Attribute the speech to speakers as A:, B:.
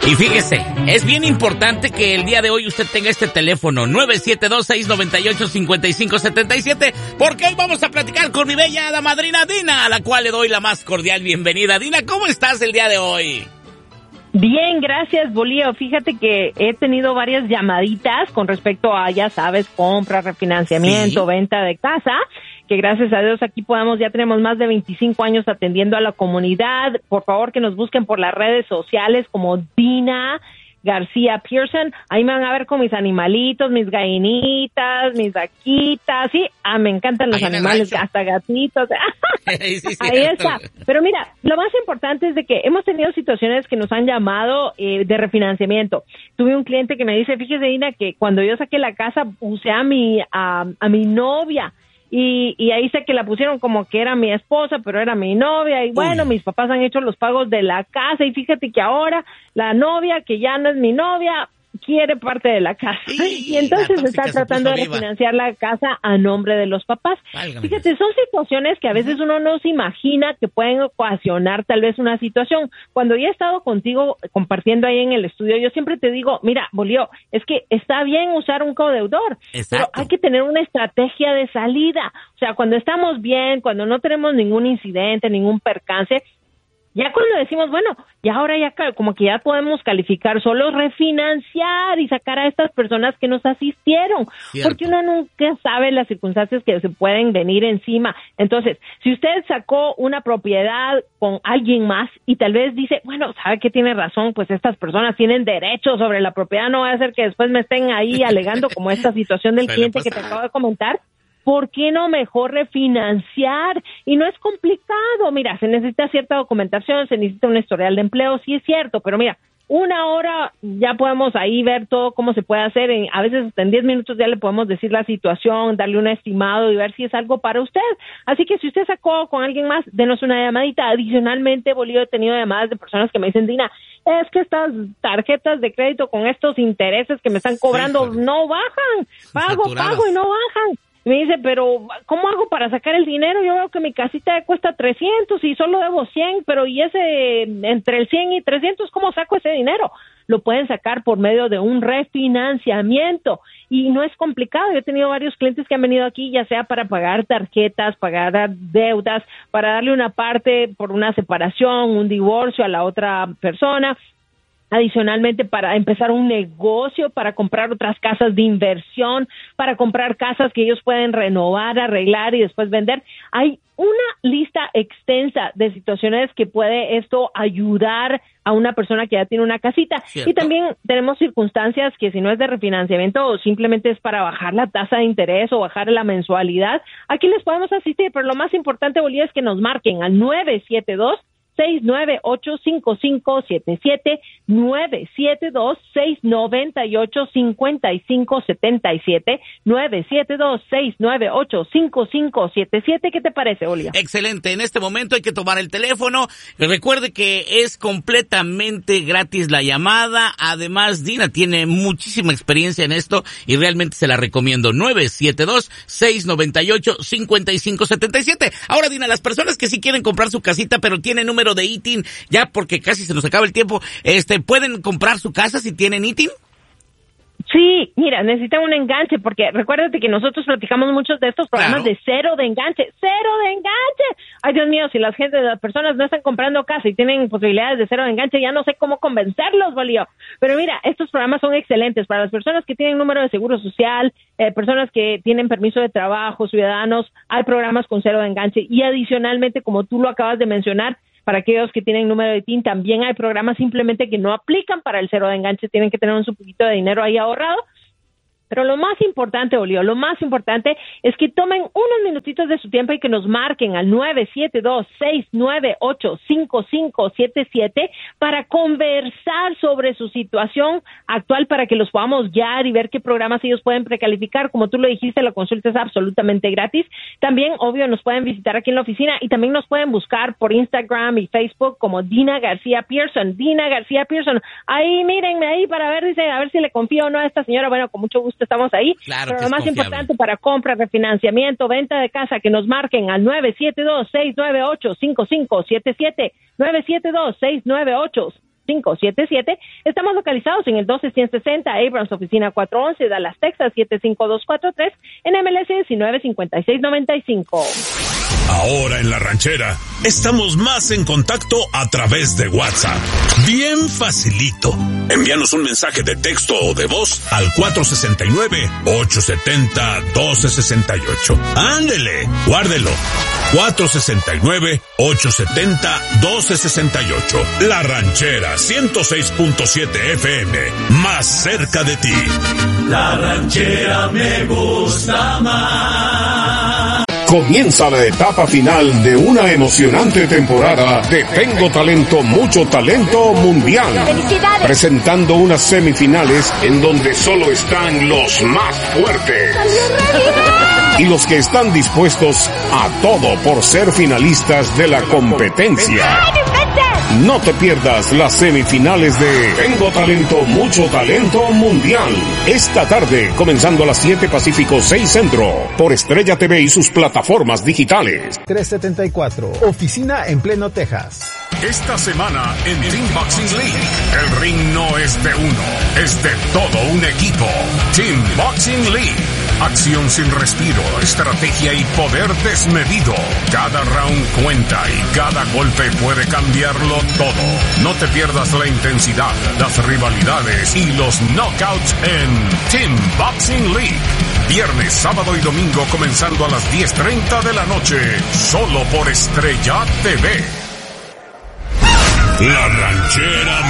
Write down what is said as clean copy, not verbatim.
A: Y fíjese, es bien importante que el día de hoy usted tenga este teléfono 972-698-5577, porque hoy vamos a platicar con mi bella hada madrina Dina, a la cual le doy la más cordial bienvenida. Dina, ¿cómo estás el día de hoy?
B: Bien, gracias, Bolío. Fíjate que he tenido varias llamaditas con respecto a, ya sabes, compra, refinanciamiento, venta de casa, que gracias a Dios aquí ya tenemos más de 25 años atendiendo a la comunidad. Por favor, que nos busquen por las redes sociales como Dina García Pearson. Ahí me van a ver con mis animalitos, mis gallinitas, mis vaquitas, sí, me encantan los animales, hasta gatitos. Sí, ahí está. Pero mira, lo más importante es de que hemos tenido situaciones que nos han llamado de refinanciamiento. Tuve un cliente que me dice, fíjese, Dina, que cuando yo saqué la casa puse a mi novia. Y ahí sé que la pusieron como que era mi esposa, pero era mi novia. Y bueno, mis papás han hecho los pagos de la casa. Y fíjate que ahora la novia, que ya no es mi novia, quiere parte de la casa. Y entonces está tratando de refinanciar la casa a nombre de los papás. Fíjate, son situaciones que a veces uno no se imagina que pueden ocasionar tal vez una situación. Cuando ya he estado contigo compartiendo ahí en el estudio, yo siempre te digo, mira, Bolío, es que está bien usar un codeudor, pero hay que tener una estrategia de salida. O sea, cuando estamos bien, cuando no tenemos ningún incidente, ningún percance, ya cuando decimos, bueno, ya ahora ya como que ya podemos calificar, solo refinanciar y sacar a estas personas que nos asistieron, porque uno nunca sabe las circunstancias que se pueden venir encima. Entonces, si usted sacó una propiedad con alguien más y tal vez dice, bueno, sabe que tiene razón, pues estas personas tienen derecho sobre la propiedad, no va a ser que después me estén ahí alegando como esta situación del cliente que te acabo de comentar. ¿Por qué no mejor refinanciar? Y no es complicado. Mira, se necesita cierta documentación, se necesita un historial de empleo, sí es cierto, pero mira, 1 hora ya podemos ahí ver todo cómo se puede hacer. A veces en 10 minutos ya le podemos decir la situación, darle un estimado y ver si es algo para usted. Así que si usted sacó con alguien más, denos una llamadita. Adicionalmente, Bolívar, he tenido llamadas de personas que me dicen, Dina, es que estas tarjetas de crédito con estos intereses que me están cobrando no bajan. Pago y no bajan. Me dice, pero ¿cómo hago para sacar el dinero? Yo veo que mi casita cuesta 300 y solo debo 100, pero y ese, entre el 100 y 300, ¿cómo saco ese dinero? Lo pueden sacar por medio de un refinanciamiento y no es complicado. Yo he tenido varios clientes que han venido aquí, ya sea para pagar tarjetas, pagar deudas, para darle una parte por una separación, un divorcio a la otra persona. Adicionalmente, para empezar un negocio, para comprar otras casas de inversión, para comprar casas que ellos pueden renovar, arreglar y después vender. Hay una lista extensa de situaciones que puede esto ayudar a una persona que ya tiene una casita. ¿Cierto? Y también tenemos circunstancias que si no es de refinanciamiento o simplemente es para bajar la tasa de interés o bajar la mensualidad, aquí les podemos asistir. Pero lo más importante, Bolívar, es que nos marquen al 972-698-5577, 972-698-5577, 972-698-5577. ¿Qué te parece, Olia?
A: Excelente. En este momento hay que tomar el teléfono. Recuerde que es completamente gratis la llamada. Además, Dina tiene muchísima experiencia en esto y realmente se la recomiendo. 972-698-5577. Ahora, Dina, las personas que sí quieren comprar su casita, pero tienen número de ITIN, ya porque casi se nos acaba el tiempo, ¿pueden comprar su casa si tienen ITIN?
B: Sí, mira, necesitan un enganche, porque recuérdate que nosotros platicamos muchos de estos programas de cero de enganche. Ay, Dios mío, si las personas no están comprando casa y tienen posibilidades de cero de enganche, ya no sé cómo convencerlos, Bolío. Pero mira, estos programas son excelentes para las personas que tienen número de seguro social, personas que tienen permiso de trabajo, ciudadanos. Hay programas con cero de enganche y adicionalmente, como tú lo acabas de mencionar, para aquellos que tienen número de TIN, también hay programas simplemente que no aplican para el cero de enganche, tienen que tener un poquito de dinero ahí ahorrado. Pero lo más importante, Olio, lo más importante es que tomen unos minutitos de su tiempo y que nos marquen al 972-698-5577 para conversar sobre su situación actual, para que los podamos guiar y ver qué programas ellos pueden precalificar. Como tú lo dijiste, la consulta es absolutamente gratis. También, obvio, nos pueden visitar aquí en la oficina y también nos pueden buscar por Instagram y Facebook como Dina García Pearson. Dina García Pearson. Ahí, mírenme ahí para ver, dice, a ver si le confío o no a esta señora. Bueno, con mucho gusto estamos ahí.
A: Claro,
B: pero lo más importante para compra, refinanciamiento, venta de casa, que nos marquen al 972-698-5577, 5577. Estamos localizados en el 12160 Abrams, oficina 411, Dallas, Texas, 75243, en MLS 195695.
C: Ahora en La Ranchera, estamos más en contacto a través de WhatsApp. Bien facilito. Envíanos un mensaje de texto o de voz al 469-870-1268. ¡Ándele! Guárdelo. 469-870-1268. La Ranchera 106.7 FM. Más cerca de ti.
D: La Ranchera me gusta más.
E: Comienza la etapa final de una emocionante temporada de Tengo Talento, Mucho Talento Mundial.
F: ¡Felicidades!
E: Presentando unas semifinales en donde solo están los más fuertes. Y los que están dispuestos a todo por ser finalistas de la competencia. No te pierdas las semifinales de Tengo Talento, Mucho Talento Mundial. Esta tarde, comenzando a las 7 Pacífico, 6 Centro, por Estrella TV y sus plataformas digitales.
G: 374, oficina en pleno Texas.
C: Esta semana en Team Boxing League, el ring no es de uno, es de todo un equipo. Team Boxing League. Acción sin respiro, estrategia y poder desmedido. Cada round cuenta y cada golpe puede cambiarlo todo. No te pierdas la intensidad, las rivalidades y los knockouts en Team Boxing League. Viernes, sábado y domingo comenzando a las 10:30 de la noche, solo por Estrella TV. La Ranchera